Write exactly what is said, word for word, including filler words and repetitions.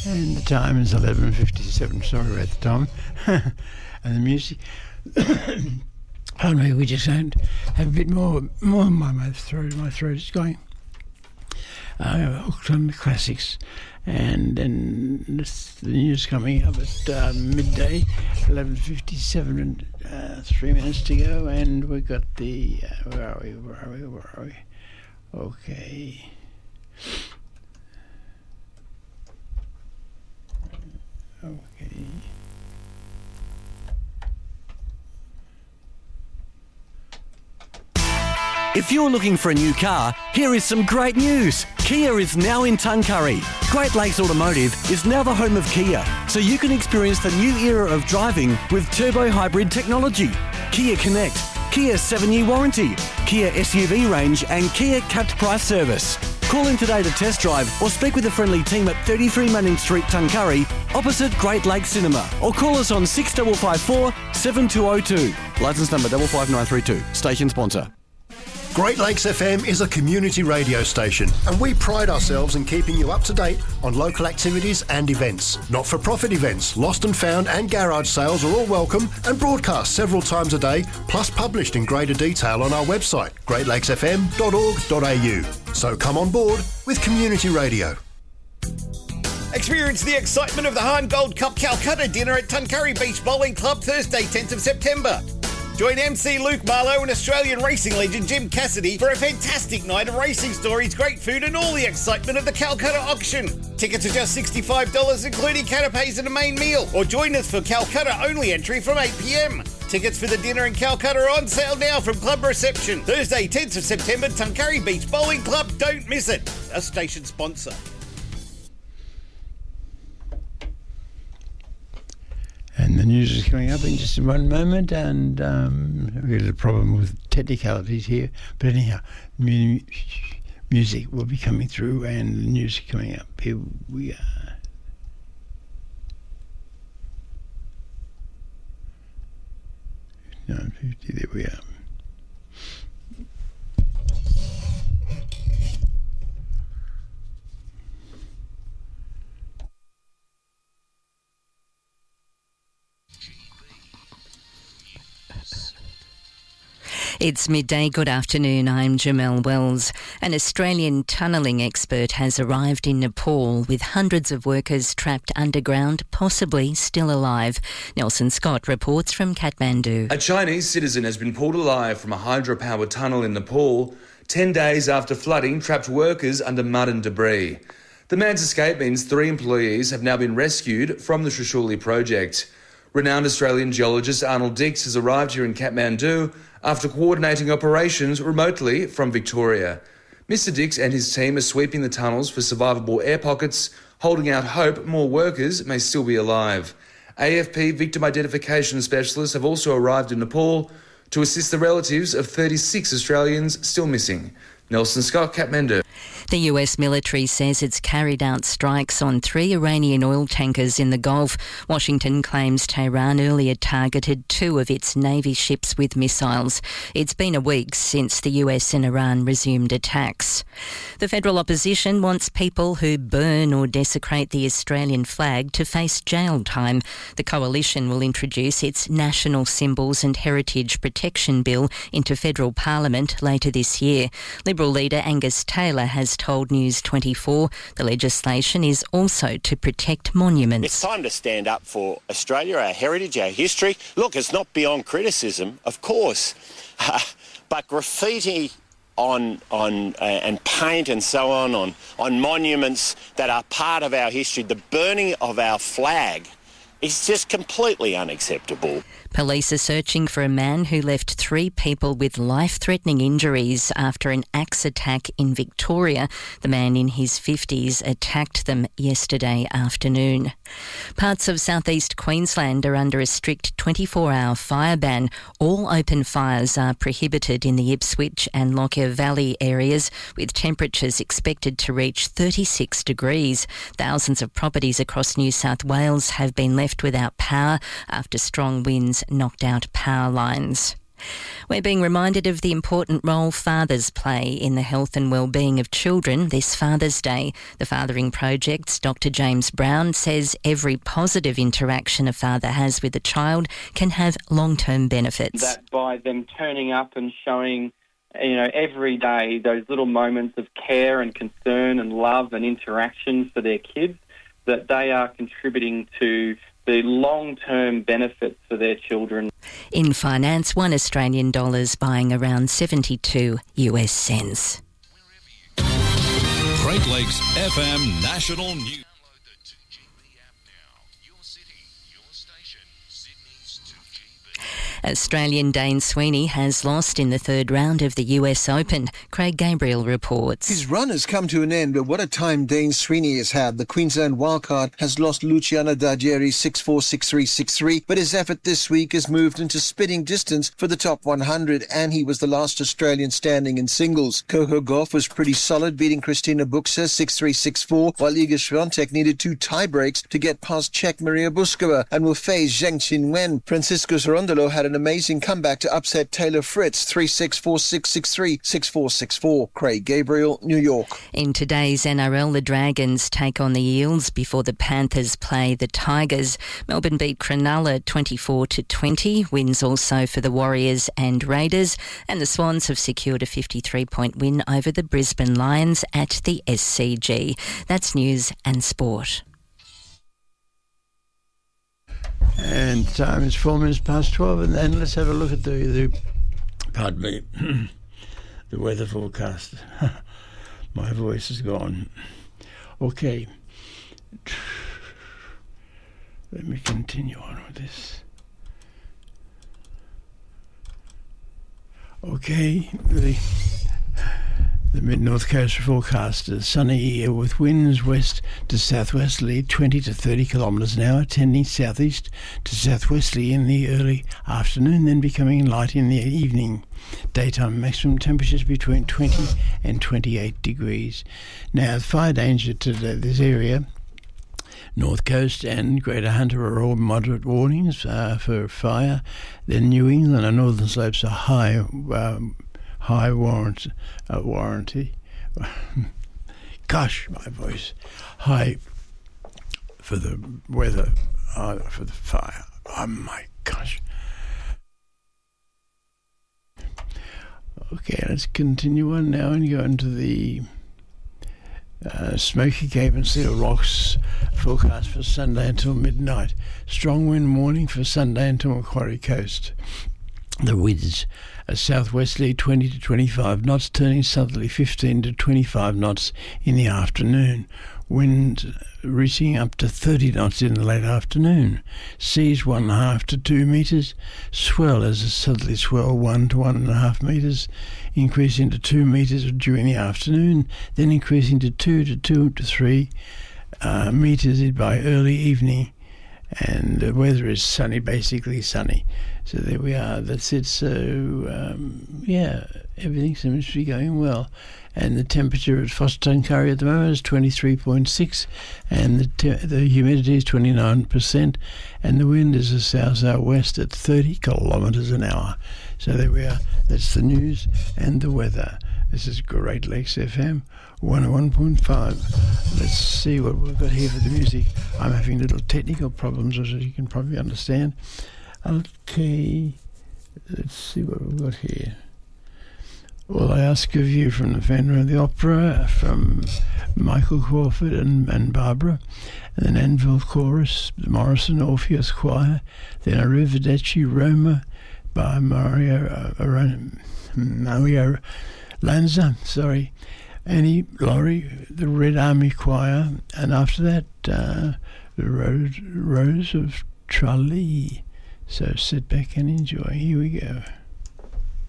And the time is eleven fifty-seven. Sorry about the time. And the music. Pardon me, we just don't have a bit more more in my mouth throat. My throat is going. Uh, hooked on the classics. And then this, the news coming up at uh, midday, eleven fifty-seven, and uh, three minutes to go. And we've got the. Uh, where are we? Where are we? Where are we? Okay. Okay. If you're looking for a new car, here is some great news. Kia is now in Tuncurry. Great Lakes Automotive is now the home of Kia, so you can experience the new era of driving with turbo hybrid technology. Kia Connect, Kia seven-year warranty, Kia S U V range and Kia capped price service. Call in today to test drive or speak with the friendly team at thirty-three Manning Street, Tuncurry, opposite Great Lakes Cinema, or call us on six five five four, seven two zero two. Licence number five five nine three two. Station sponsor. Great Lakes F M is a community radio station, and we pride ourselves in keeping you up to date on local activities and events. Not-for-profit events, lost and found and garage sales are all welcome and broadcast several times a day, plus published in greater detail on our website, great lakes f m dot org dot a u. So come on board with community radio. Experience the excitement of the Hahn Gold Cup Calcutta dinner at Tuncurry Beach Bowling Club Thursday, tenth of September. Join M C Luke Marlowe and Australian racing legend Jim Cassidy for a fantastic night of racing stories, great food and all the excitement of the Calcutta auction. Tickets are just sixty-five dollars including canapes and a main meal. Or join us for Calcutta only entry from eight p m. Tickets for the dinner in Calcutta are on sale now from Club Reception. Thursday, tenth of September, Tuncurry Beach Bowling Club. Don't miss it. A station sponsor. And the news is coming up in just one moment, and um, we've got a problem with technicalities here. But anyhow, mu- music will be coming through, and the news is coming up. Here we are. nine fifty, there we are. It's midday. Good afternoon. I'm Jamelle Wells. An Australian tunnelling expert has arrived in Nepal with hundreds of workers trapped underground, possibly still alive. Nelson Scott reports from Kathmandu. A Chinese citizen has been pulled alive from a hydropower tunnel in Nepal, ten days after flooding trapped workers under mud and debris. The man's escape means three employees have now been rescued from the Trishuli project. Renowned Australian geologist Arnold Dix has arrived here in Kathmandu after coordinating operations remotely from Victoria. Mister Dix and his team are sweeping the tunnels for survivable air pockets, holding out hope more workers may still be alive. A F P victim identification specialists have also arrived in Nepal to assist the relatives of thirty-six Australians still missing. Nelson Scott, Kathmandu. The U S military says it's carried out strikes on three Iranian oil tankers in the Gulf. Washington claims Tehran earlier targeted two of its Navy ships with missiles. It's been a week since the U S and Iran resumed attacks. The federal opposition wants people who burn or desecrate the Australian flag to face jail time. The coalition will introduce its National Symbols and Heritage Protection Bill into federal parliament later this year. Liberal leader Angus Taylor has told News twenty-four the legislation is also to protect monuments. It's time to stand up for Australia, our heritage, our history. Look, it's not beyond criticism, of course, but graffiti on on uh, and paint and so on, on on monuments that are part of our history, the burning of our flag is just completely unacceptable. Police are searching for a man who left three people with life-threatening injuries after an axe attack in Victoria. The man in his fifties attacked them yesterday afternoon. Parts of southeast Queensland are under a strict twenty-four hour fire ban. All open fires are prohibited in the Ipswich and Lockyer Valley areas, with temperatures expected to reach thirty-six degrees. Thousands of properties across New South Wales have been left without power after strong winds knocked out power lines. We're being reminded of the important role fathers play in the health and well-being of children this Father's Day. The Fathering Project's Doctor James Brown says every positive interaction a father has with a child can have long-term benefits. That by them turning up and showing, you know, every day those little moments of care and concern and love and interaction for their kids, that they are contributing to the long-term benefits for their children. In finance, one Australian dollar is buying around seventy-two U S cents. Great Lakes F M National News. Download the two G B app now. Your city, your station, Sydney's two G B. Australian Dane Sweeney has lost in the third round of the U S Open. Craig Gabriel reports. His run has come to an end, but what a time Dane Sweeney has had. The Queensland wildcard has lost Luciano D'Algeri six four, six three, six three, but his effort this week has moved into spitting distance for the top one hundred, and he was the last Australian standing in singles. Coco Gauff was pretty solid, beating Christina Buxa six three, six four, while Iga Swiatek needed two tie breaks to get past Czech Maria Buskova and will face Zheng Qinwen. Francisco Cerundolo had an amazing comeback to upset Taylor Fritz three six, four six, six three, six four, six four. Craig Gabriel, New York. In today's N R L, the Dragons take on the Eels before the Panthers play the Tigers. Melbourne beat Cronulla twenty-four to twenty. Wins also for the Warriors and Raiders. And the Swans have secured a fifty-three point win over the Brisbane Lions at the S C G. That's news and sport. And time is four minutes past twelve, and then let's have a look at the, the pardon me, the weather forecast. My voice is gone. Okay. Let me continue on with this. Okay, the The mid-north coast forecast is sunny with winds west to southwesterly twenty to thirty kilometres an hour, tending southeast to southwesterly in the early afternoon, then becoming light in the evening. Daytime maximum temperatures between twenty and twenty-eight degrees. Now, fire danger to this area. North Coast and Greater Hunter are all moderate warnings uh, for fire. Then New England and Northern Slopes are high um, high warrant, uh, warranty. Gosh, my voice. High for the weather, uh, for the fire. Oh my gosh. Okay, let's continue on now and go into the uh, Smoky Cape and Seal Rocks forecast for Sunday until midnight. Strong wind warning for Sunday until Macquarie Coast. The winds are southwesterly twenty to twenty-five knots, turning southerly fifteen to twenty-five knots in the afternoon. Wind reaching up to thirty knots in the late afternoon. Seas one and a half to two metres. Swell as a southerly swell one to one and a half metres, increasing to two metres during the afternoon, then increasing to two to two to three uh, metres by early evening. And the weather is sunny, basically sunny. So there we are. That's it. So, um, yeah, everything seems to be going well. And the temperature at Forster-Tuncurry at the moment is twenty-three point six, and the te- the humidity is twenty-nine percent, and the wind is a south-southwest at thirty kilometres an hour. So there we are. That's the news and the weather. This is Great Lakes F M one oh one point five. Let's see what we've got here for the music. I'm having little technical problems, as you can probably understand. Okay, let's see what we've got here. All I Ask of You from the Phantom of the Opera, from Michael Crawford and, and Barbara, and then Anvil Chorus, the Morrison Orpheus Choir, then Arrivederci Roma by Mario, uh, Mario Lanza, sorry, Annie Laurie, the Red Army Choir, and after that, uh, the Rose, Rose of Tralee. So sit back and enjoy. Here we go.